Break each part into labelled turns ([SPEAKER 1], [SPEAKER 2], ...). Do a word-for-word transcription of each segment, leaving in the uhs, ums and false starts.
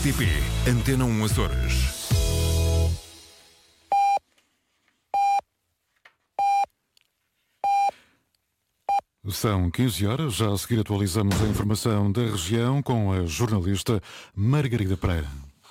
[SPEAKER 1] T P Antena um Açores. São quinze horas, já a seguir atualizamos a informação da região com a jornalista Margarida Pereira.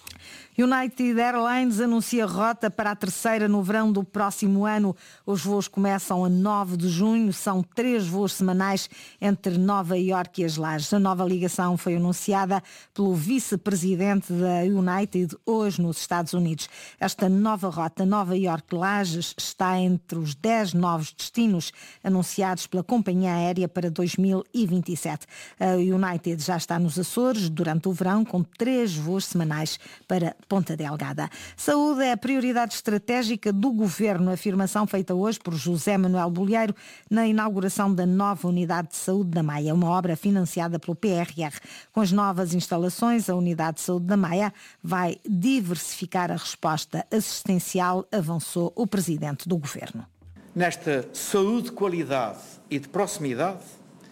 [SPEAKER 2] United Airlines anuncia rota para a terceira no verão do próximo ano. Os voos começam a nove de junho, são três voos semanais entre Nova Iorque e as Lajes. A nova ligação foi anunciada pelo vice-presidente da United hoje nos Estados Unidos. Esta nova rota Nova Iorque-Lajes está entre os dez novos destinos anunciados pela companhia aérea para dois mil e vinte e sete. A United já está nos Açores durante o verão com três voos semanais para Ponta Delgada. Saúde é a prioridade estratégica do Governo, afirmação feita hoje por José Manuel Bolheiro na inauguração da nova Unidade de Saúde da Maia, uma obra financiada pelo P R R. Com as novas instalações, a Unidade de Saúde da Maia vai diversificar a resposta assistencial, avançou o Presidente do Governo.
[SPEAKER 3] Nesta saúde de qualidade e de proximidade,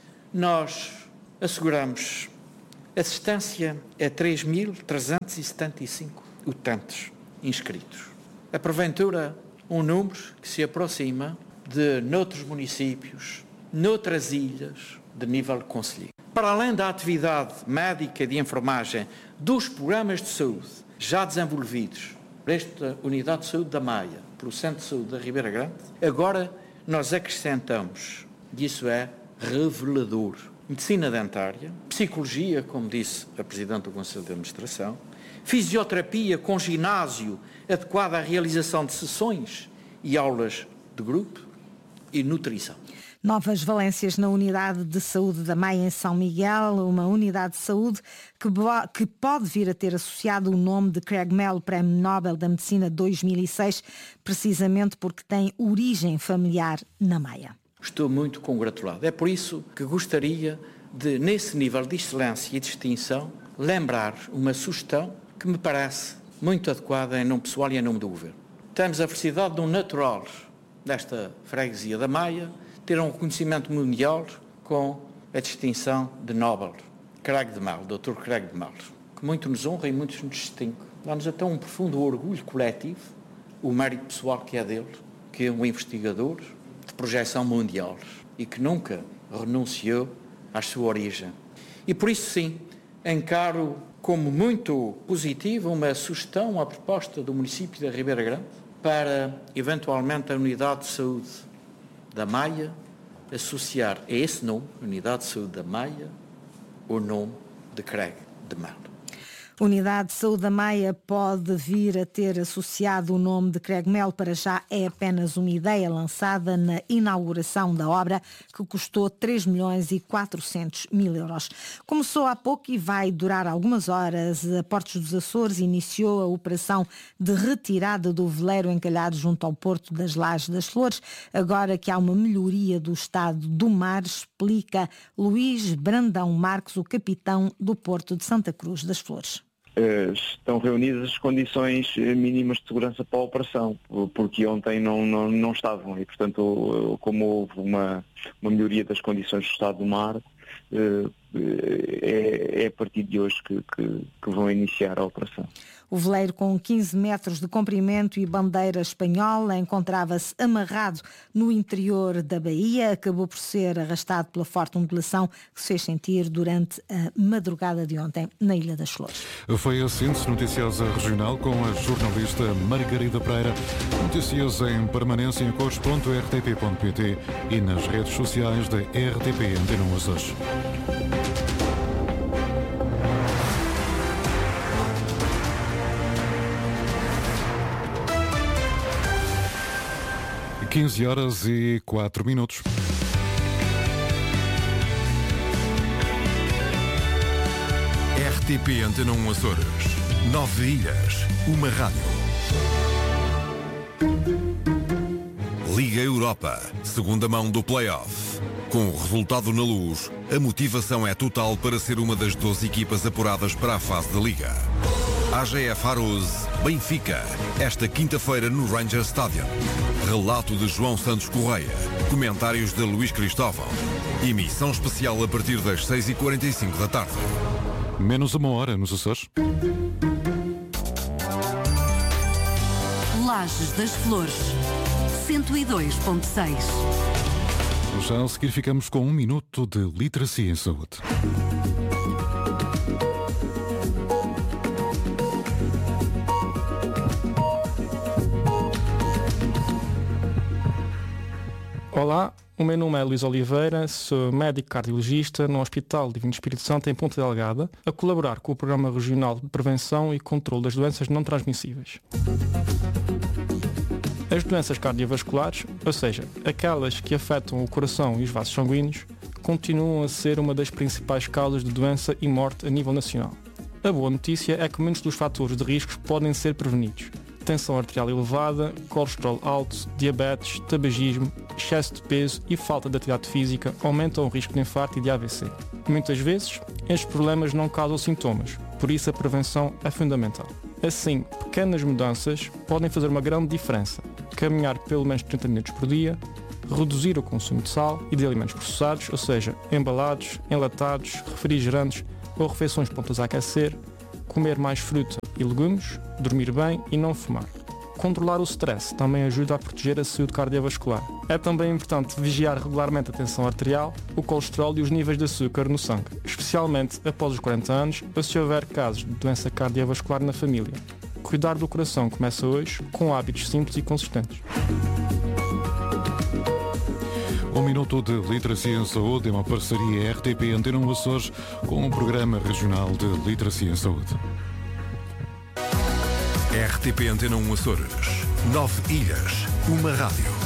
[SPEAKER 3] nós asseguramos assistência a três mil trezentos e setenta e cinco utentes inscritos. A porventura, um número que se aproxima de noutros municípios, noutras ilhas, de nível concelhio. Para além da atividade médica de enfermagem dos programas de saúde já desenvolvidos por esta Unidade de Saúde da Maia, pelo Centro de Saúde da Ribeira Grande, agora nós acrescentamos, e isso é revelador, medicina dentária, psicologia, como disse a Presidente do Conselho de Administração, fisioterapia com ginásio adequado à realização de sessões e aulas de grupo e nutrição.
[SPEAKER 2] Novas valências na Unidade de Saúde da Maia em São Miguel, uma unidade de saúde que, que pode vir a ter associado o nome de Craig Mello, Prémio Nobel da Medicina dois mil e seis, precisamente porque tem origem familiar na Maia.
[SPEAKER 3] Estou muito congratulado. É por isso que gostaria de, nesse nível de excelência e distinção, lembrar uma sugestão que me parece muito adequada em nome pessoal e em nome do Governo. Temos a felicidade de um natural desta freguesia da Maia ter um reconhecimento mundial com a distinção de Nobel, Craig de Mello, doutor Craig de Mello, que muito nos honra e muito nos distingue. Dá-nos até um profundo orgulho coletivo, o mérito pessoal que é dele, que é um investigador de projeção mundial e que nunca renunciou à sua origem. E por isso sim, encaro como muito positiva uma sugestão, uma proposta do município da Ribeira Grande para, eventualmente, a Unidade de Saúde da Maia associar a esse nome, Unidade de Saúde da Maia, o nome de Craig de Mello.
[SPEAKER 2] Unidade de Saúde da Maia pode vir a ter associado o nome de Craig Mello, para já é apenas uma ideia lançada na inauguração da obra, que custou três milhões e quatrocentos mil euros. Começou há pouco e vai durar algumas horas. A Portos dos Açores iniciou a operação de retirada do veleiro encalhado junto ao Porto das Lajes das Flores, agora que há uma melhoria do estado do mar, explica Luís Brandão Marques, o capitão do Porto de Santa Cruz das Flores.
[SPEAKER 4] Estão reunidas as condições mínimas de segurança para a operação, porque ontem não, não, não estavam e, portanto, como houve uma, uma melhoria das condições do estado do mar, é, é a partir de hoje que, que, que vão iniciar a operação.
[SPEAKER 2] O veleiro, com quinze metros de comprimento e bandeira espanhola, encontrava-se amarrado no interior da baía. Acabou por ser arrastado pela forte ondulação que se fez sentir durante a madrugada de ontem na Ilha das Flores.
[SPEAKER 1] Foi a síntese noticiosa regional com a jornalista Margarida Pereira. Notícias em permanência em cores ponto r t p ponto p t e nas redes sociais da R T P Antena um Açores. quinze horas e quatro minutos. R T P Antena um Açores. Nove ilhas, uma rádio. Liga Europa, segunda mão do play-off. Com o resultado na luz, a motivação é total para ser uma das doze equipas apuradas para a fase da Liga. A G F Arouse, Benfica, esta quinta-feira no Rangers Stadium. Relato de João Santos Correia, comentários de Luís Cristóvão. Emissão especial a partir das seis e quarenta e cinco da tarde. Menos uma hora nos Açores.
[SPEAKER 5] Lajes das Flores, cento e dois ponto seis.
[SPEAKER 6] Já a seguir ficamos com um minuto de literacia em saúde.
[SPEAKER 7] Olá, o meu nome é Luís Oliveira, sou médico cardiologista no Hospital Divino Espírito Santo em Ponta Delgada, a colaborar com o Programa Regional de Prevenção e Controlo das Doenças Não Transmissíveis. As doenças cardiovasculares, ou seja, aquelas que afetam o coração e os vasos sanguíneos, continuam a ser uma das principais causas de doença e morte a nível nacional. A boa notícia é que muitos dos fatores de riscos podem ser prevenidos. Tensão arterial elevada, colesterol alto, diabetes, tabagismo, excesso de peso e falta de atividade física aumentam o risco de infarto e de A V C. Muitas vezes, estes problemas não causam sintomas, por isso a prevenção é fundamental. Assim, pequenas mudanças podem fazer uma grande diferença. Caminhar pelo menos trinta minutos por dia, reduzir o consumo de sal e de alimentos processados, ou seja, embalados, enlatados, refrigerantes ou refeições prontas a aquecer, comer mais fruta e legumes, dormir bem e não fumar. Controlar o stress também ajuda a proteger a saúde cardiovascular. É também importante vigiar regularmente a tensão arterial, o colesterol e os níveis de açúcar no sangue, especialmente após os quarenta anos ou se houver casos de doença cardiovascular na família. Cuidar do coração começa hoje com hábitos simples e consistentes.
[SPEAKER 6] Um minuto de literacia em saúde é uma parceria R T P Antena um Açores com o Programa Regional de Literacia em Saúde.
[SPEAKER 1] R T P Antena um Açores. Nove ilhas, uma rádio.